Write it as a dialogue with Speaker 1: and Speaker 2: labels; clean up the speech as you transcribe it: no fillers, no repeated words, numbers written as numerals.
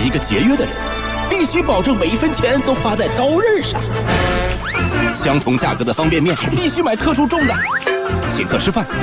Speaker 1: 一个节约的人，必须保证每一分钱都花在刀刃上。相同价格的方便面必须买克数重的，请客吃饭